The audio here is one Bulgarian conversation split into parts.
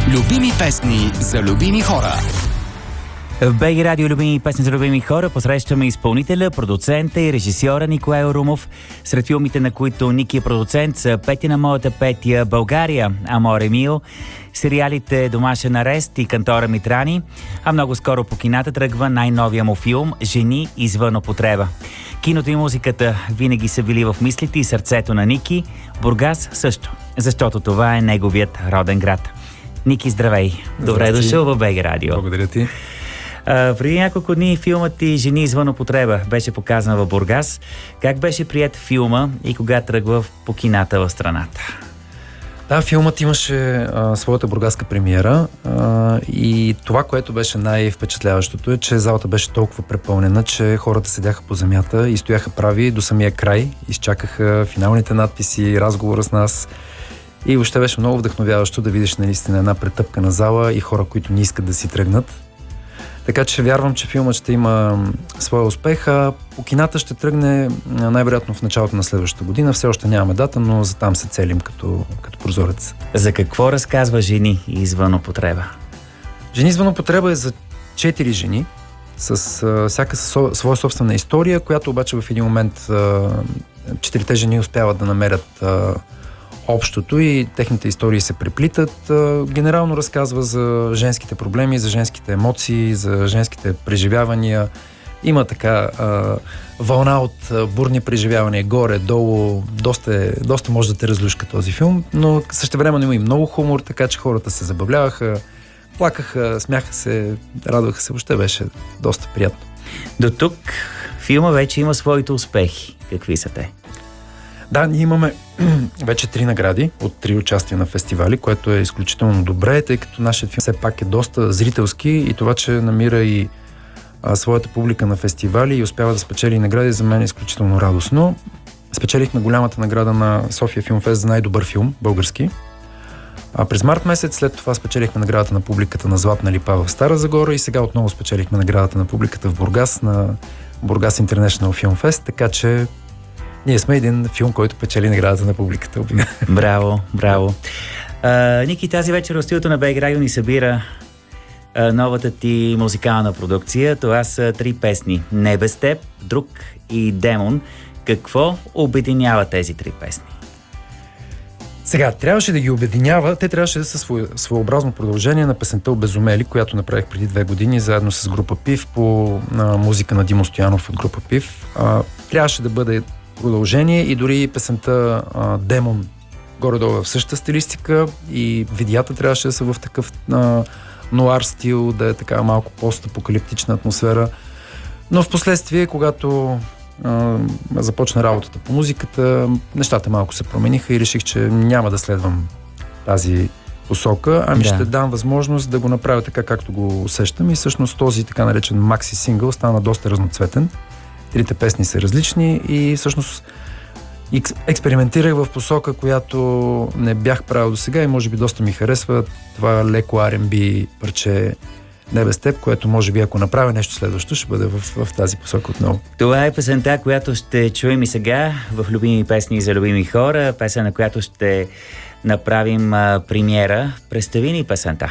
Любими песни за любими хора. В БГ Радио любими песни за любими хора посрещаме изпълнителя, продуцента и режисьора Николай Орумов. Сред филмите, на които Ники е продуцент, са Петя на моята Петя, България, Аморе Мио, сериалите Домашен арест и Кантора Митрани, а много скоро по кината тръгва най-новия му филм Жени извън употреба. Киното и музиката винаги са били в мислите и сърцето на Ники, Бургас също, защото това е неговият роден град. Ники, здравей! Добре дошъл в БГ Радио. Благодаря ти. Преди няколко дни филмът ти „Жени извън употреба“ беше показан в Бургас. Как беше приет филма и кога тръгва по кината в страната? Да, филмът имаше своята бургаска премиера и това, което беше най-впечатляващото е, че залата беше толкова препълнена, че хората седяха по земята и стояха прави до самия край, изчакаха финалните надписи, разговора с нас и въобще беше много вдъхновяващо да видиш наистина една претъпкана зала и хора, които не искат да си тръгнат. Така че вярвам, че филмът ще има своя успех, а по кината ще тръгне най-вероятно в началото на следващата година. Все още нямаме дата, но за там се целим като прозорец. За какво разказва „Жени извън употреба“? „Жени извън употреба“ е за 4 жени, с всяка своя собствена история, която обаче в един момент 4-те жени успяват да намерят общото и техните истории се преплитат. Генерално разказва за женските проблеми, за женските емоции, за женските преживявания. Има така вълна от бурни преживявания, горе, долу. Доста може да те разлюшка този филм, но същевременно има и много хумор, така че хората се забавляваха, плакаха, смяха се, радваха се. Въобще беше доста приятно. До тук филма вече има своите успехи. Какви са те? Да, ние имаме вече 3 награди от 3 участия на фестивали, което е изключително добре, тъй като нашият филм все пак е доста зрителски и това, че намира и своята публика на фестивали и успява да спечели награди, за мен е изключително радостно. Спечелихме голямата награда на София Филмфест за най-добър филм, български. През март месец след това спечелихме наградата на публиката на Златна липа в Стара Загора и сега отново спечелихме наградата на публиката в Бургас на Бургас International Film Fest, така че ние сме един филм, който печели наградата на публиката. Браво, браво. Ники, тази вечер в студиото на БГ Радио ни събира новата ти музикална продукция. Това са 3 песни. „Не без теб“, „Друг“ и „Демон“. Какво обединява тези 3 песни? Сега, трябваше да ги обединява. Те трябваше да са своеобразно продължение на песента „Обезумели“, която направих преди 2 години заедно с група ПИВ по музика на Димо Стоянов от група ПИВ. Трябваше да бъде продължение и дори песента „Демон“ горе-долу в същата стилистика и видеята трябваше да са в такъв нуар стил, да е така малко постапокалиптична атмосфера. Но в последствие, когато започна работата по музиката, нещата малко се промениха и реших, че няма да следвам тази посока, ще дам възможност да го направя така, както го усещам и всъщност този така наречен макси сингъл стана доста разноцветен. 3 песни са различни и всъщност експериментирах в посока, която не бях правил до сега и може би доста ми харесва. Това леко R&B парче „Не без теб“, което може би ако направя нещо следващо, ще бъде в тази посока отново. Това е песента, която ще чуем и сега в „Любими песни за любими хора“, песен, на която ще направим премиера. Представи ни песента.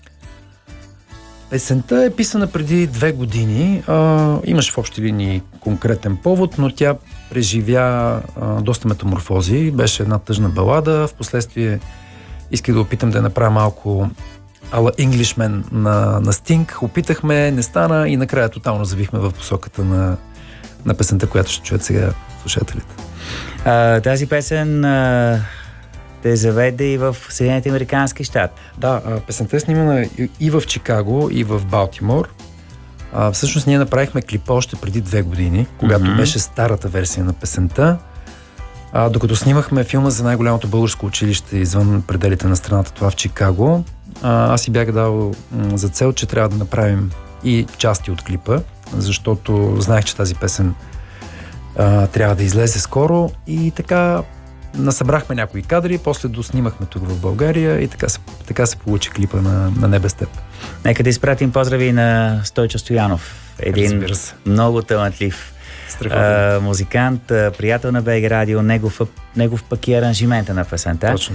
Песента е писана преди 2 години. Имаше в общи линии конкретен повод, но тя преживя доста метаморфози. Беше една тъжна балада. Впоследствие исках да опитам да я направя малко ала Englishman на Sting. Опитахме, не стана и накрая тотално завихме в посоката на песента, която ще чуят сега слушателите. Тази песен те заведе и в Съединените американски щати. Да, песента е снимана и в Чикаго, и в Балтимор. Всъщност ние направихме клипа още преди 2 години, когато беше старата версия на песента. Докато снимахме филма за най-голямото българско училище извън пределите на страната, това в Чикаго, аз си бях дал за цел, че трябва да направим и части от клипа, защото знаех, че тази песен трябва да излезе скоро и така насъбрахме някои кадри, после доснимахме тук в България и така се получи клипа на „Не без теб“. Нека да изпратим поздрави на Стойчо Стоянов. Един много талантлив музикант, приятел на БГ Радио. Негов пък и аранжимента на песента. Точно, да.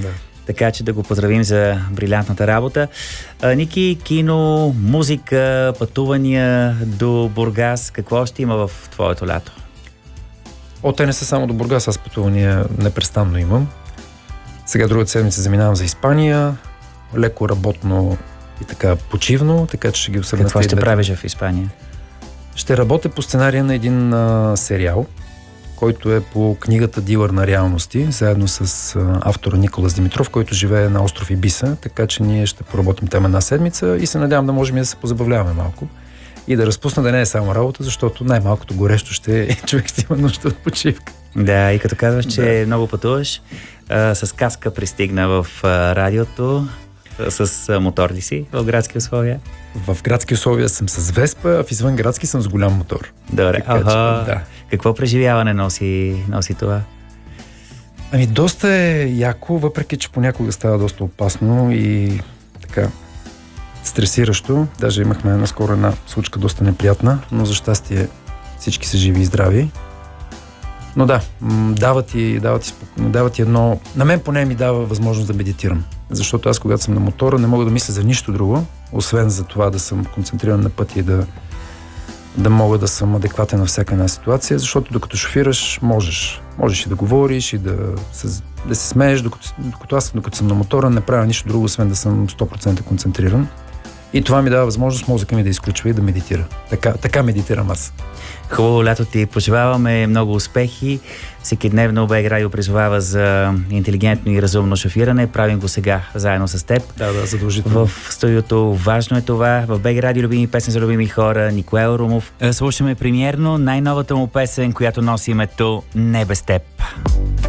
Така че да го поздравим за брилянтната работа. Ники, кино, музика, пътувания до Бургас. Какво ще има в твоето лято? Те не са само до Бургас, аз пътувания непрестанно имам. Сега другата седмица заминавам за Испания. Леко работно и така почивно, така че ще ги усъвместя. Какво ще правиш в Испания? Ще работя по сценария на един сериал, който е по книгата Дилър на реалности, заедно с автора Николас Димитров, който живее на остров Ибиса, така че ние ще поработим там една седмица и се надявам да можем да се позабавляваме малко и да разпусна да не е само работа, защото най-малкото горещо човек ще има нужда от почивка. Да, и като казваш, че много пътуваш, с каска пристигна в радиото, с мотор ли си в градски условия? В градски условия съм с Веспа, а в извънградски съм с голям мотор. Добре, да. Какво преживяване носи това? Доста е яко, въпреки че понякога става доста опасно и така стресиращо. Даже имахме наскоро една случка доста неприятна, но за щастие всички са живи и здрави. Но да, дава ти едно... На мен поне ми дава възможност да медитирам. Защото аз, когато съм на мотора, не мога да мисля за нищо друго, освен за това да съм концентриран на пътя и да мога да съм адекватен на всяка една ситуация, защото докато шофираш, можеш и да говориш, и да се смееш, докато съм на мотора, не правя нищо друго, освен да съм 100% концентриран. И това ми дава възможност мозъка ми да изключва и да медитира. Така медитирам аз. Хубаво лято ти пожелаваме, много успехи. Всеки дневно БГ Радио призовава за интелигентно и разумно шофиране. Правим го сега заедно с теб. Да, задължително. В студиото важно е това. В БГ Радио любими песни за любими хора. Николай Румов. Слушаме премиерно най-новата му песен, която носи името "Не без теб".